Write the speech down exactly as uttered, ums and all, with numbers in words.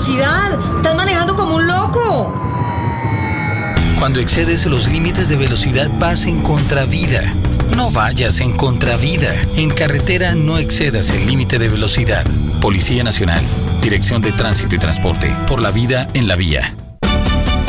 velocidad. Estás manejando como un loco. Cuando excedes los límites de velocidad vas en contravía. No vayas en contravía. En carretera no excedas el límite de velocidad. Policía Nacional. Dirección de Tránsito y Transporte. Por la vida en la vía.